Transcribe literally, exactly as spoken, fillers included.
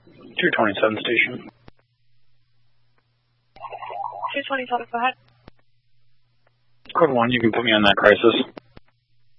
two twenty-seven station. two twenty-seven, go ahead. Code one, you can put me on that crisis.